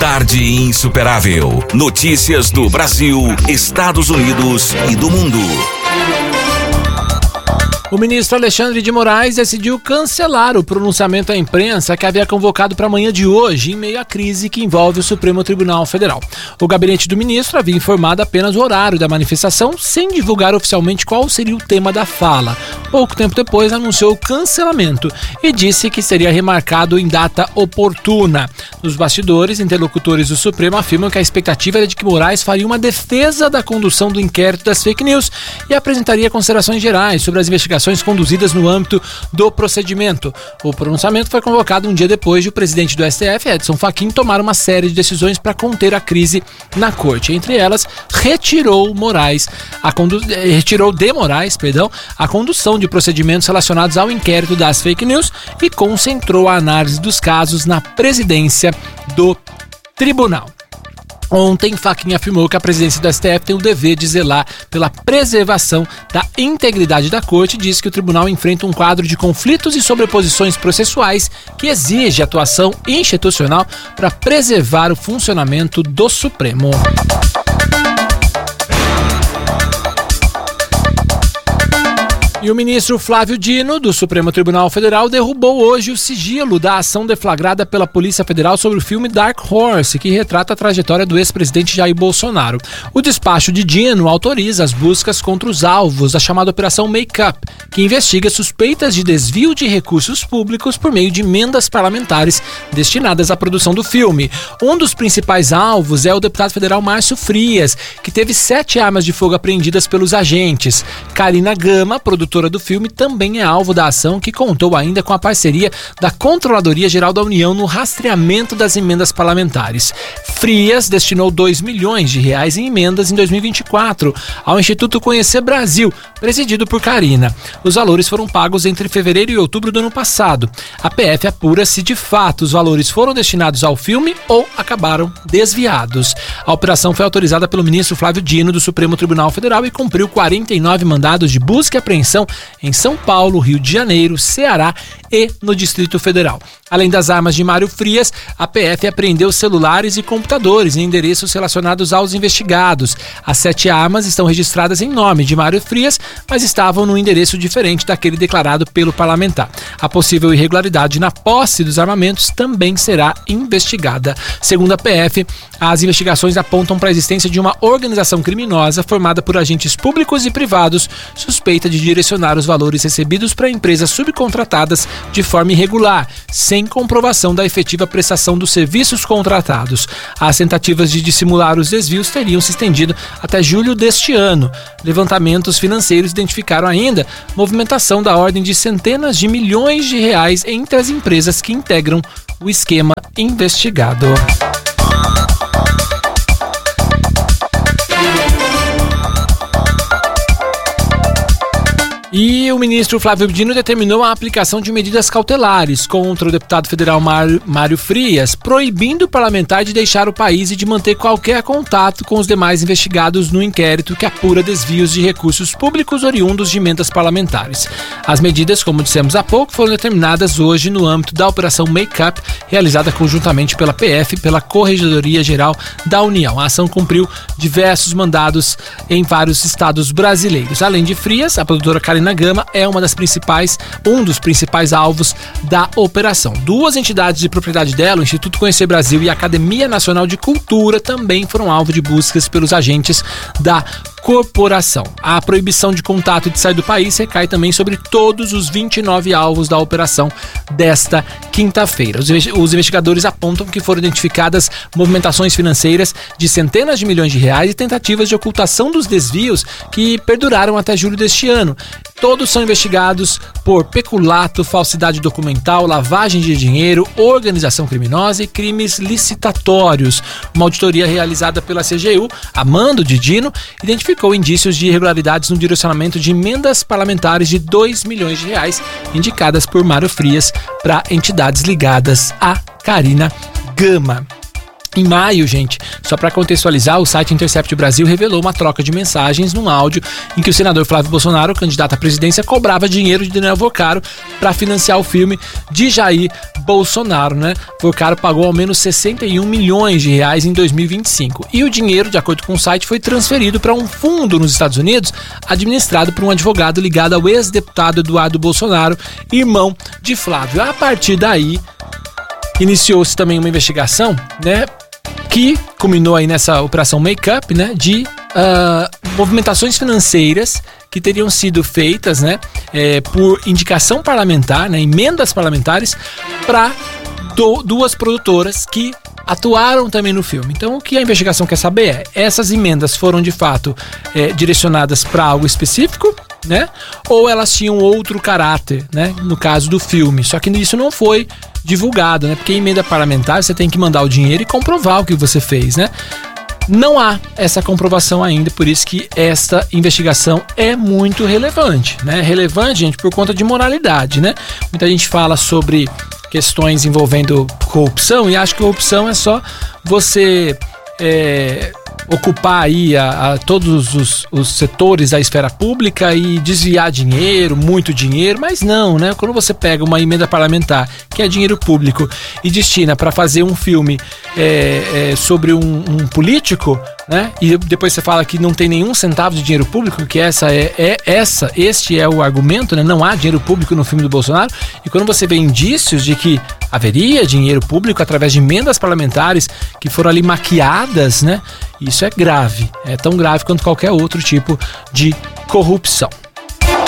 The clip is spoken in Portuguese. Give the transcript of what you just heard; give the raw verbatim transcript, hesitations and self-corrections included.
Tarde Insuperável. Notícias do Brasil, Estados Unidos e do mundo. O ministro Alexandre de Moraes decidiu cancelar o pronunciamento à imprensa que havia convocado para amanhã de hoje, em meio à crise que envolve o Supremo Tribunal Federal. O gabinete do ministro havia informado apenas o horário da manifestação, sem divulgar oficialmente qual seria o tema da fala. Pouco tempo depois, anunciou o cancelamento e disse que seria remarcado em data oportuna. Nos bastidores, interlocutores do Supremo afirmam que a expectativa era de que Moraes faria uma defesa da condução do inquérito das fake news e apresentaria considerações gerais sobre as investigações conduzidas no âmbito do procedimento. O pronunciamento foi convocado um dia depois de o presidente do S T F, Edson Fachin, tomar uma série de decisões para conter a crise na corte. Entre elas, retirou Moraes, a condu... retirou de Moraes, perdão, a condução de procedimentos relacionados ao inquérito das fake news e concentrou a análise dos casos na presidência do tribunal. Ontem, Fachin afirmou que a presidência do S T F tem o dever de zelar pela preservação da integridade da corte e disse que o tribunal enfrenta um quadro de conflitos e sobreposições processuais que exige atuação institucional para preservar o funcionamento do Supremo. E o ministro Flávio Dino, do Supremo Tribunal Federal, derrubou hoje o sigilo da ação deflagrada pela Polícia Federal sobre o filme Dark Horse, que retrata a trajetória do ex-presidente Jair Bolsonaro. O despacho de Dino autoriza as buscas contra os alvos da chamada Operação Make-up, que investiga suspeitas de desvio de recursos públicos por meio de emendas parlamentares destinadas à produção do filme. Um dos principais alvos é o deputado federal Márcio Frias, que teve sete armas de fogo apreendidas pelos agentes. Karina Gama, produtora do filme, também é alvo da ação, que contou ainda com a parceria da Controladoria Geral da União no rastreamento das emendas parlamentares. Frias destinou dois milhões de reais em emendas em dois mil e vinte e quatro ao Instituto Conhecer Brasil, presidido por Karina. Os valores foram pagos entre fevereiro e outubro do ano passado. A P F apura se de fato os valores foram destinados ao filme ou acabaram desviados. A operação foi autorizada pelo ministro Flávio Dino, do Supremo Tribunal Federal, e cumpriu quarenta e nove mandados de busca e apreensão em São Paulo, Rio de Janeiro, Ceará e no Distrito Federal. Além das armas de Mário Frias, a P F apreendeu celulares e computadores em endereços relacionados aos investigados. As sete armas estão registradas em nome de Mário Frias, mas estavam num endereço diferente daquele declarado pelo parlamentar. A possível irregularidade na posse dos armamentos também será investigada. Segundo a P F, as investigações apontam para a existência de uma organização criminosa formada por agentes públicos e privados suspeita de direcionar os valores recebidos para empresas subcontratadas de forma irregular, sem comprovação da efetiva prestação dos serviços contratados. As tentativas de dissimular os desvios teriam se estendido até julho deste ano. Levantamentos financeiros identificaram ainda movimentação da ordem de centenas de milhões de reais entre as empresas que integram o esquema investigado. E o ministro Flávio Dino determinou a aplicação de medidas cautelares contra o deputado federal Mário, Mário Frias, proibindo o parlamentar de deixar o país e de manter qualquer contato com os demais investigados no inquérito que apura desvios de recursos públicos oriundos de emendas parlamentares. As medidas, como dissemos há pouco, foram determinadas hoje no âmbito da Operação Make-up, realizada conjuntamente pela P F e pela Corregedoria Geral da União. A ação cumpriu diversos mandados em vários estados brasileiros. Além de Frias, a produtora Karina Gama é uma das principais, um dos principais alvos da operação. Duas entidades de propriedade dela, o Instituto Conhecer Brasil e a Academia Nacional de Cultura, também foram alvo de buscas pelos agentes da corporação. A proibição de contato e de sair do país recai também sobre todos os vinte e nove alvos da operação desta quinta-feira. Os investigadores apontam que foram identificadas movimentações financeiras de centenas de milhões de reais e tentativas de ocultação dos desvios que perduraram até julho deste ano. Todos são investigados por peculato, falsidade documental, lavagem de dinheiro, organização criminosa e crimes licitatórios. Uma auditoria realizada pela C G U, a mando de Dino, identificou indícios de irregularidades no direcionamento de emendas parlamentares de dois milhões de reais indicadas por Mário Frias para entidades ligadas a Karina Gama. Em maio, gente, Só para contextualizar, o site Intercept Brasil revelou uma troca de mensagens num áudio em que o senador Flávio Bolsonaro, candidato à presidência, cobrava dinheiro de Daniel Vocaro para financiar o filme de Jair Bolsonaro, né? Vocaro pagou ao menos sessenta e um milhões de reais em dois mil e vinte e cinco. E o dinheiro, de acordo com o site, foi transferido para um fundo nos Estados Unidos, administrado por um advogado ligado ao ex-deputado Eduardo Bolsonaro, irmão de Flávio. A partir daí, iniciou-se também uma investigação, né, que culminou aí nessa operação Make-up, né, de uh, movimentações financeiras que teriam sido feitas, né, é, por indicação parlamentar, né, emendas parlamentares para duas produtoras que atuaram também no filme. Então, o que a investigação quer saber é, essas emendas foram de fato é, direcionadas para algo específico, né? Ou elas tinham outro caráter, né? No caso do filme. Só que isso não foi divulgado, né? Porque em emenda parlamentar você tem que mandar o dinheiro e comprovar o que você fez, né? Não há essa comprovação ainda, por isso que esta investigação é muito relevante, né? Relevante, gente, por conta de moralidade, né? Muita gente fala sobre questões envolvendo corrupção e acha que corrupção é só você é, ocupar aí a, a todos os, os setores da esfera pública e desviar dinheiro, muito dinheiro, mas não, né? Quando você pega uma emenda parlamentar, que é dinheiro público, e destina para fazer um filme é, é, sobre um, um político, né? E depois você fala que não tem nenhum centavo de dinheiro público, que essa é, é essa, este é o argumento, né? Não há dinheiro público no filme do Bolsonaro. E quando você vê indícios de que haveria dinheiro público através de emendas parlamentares que foram ali maquiadas, né? Isso é grave, é tão grave quanto qualquer outro tipo de corrupção.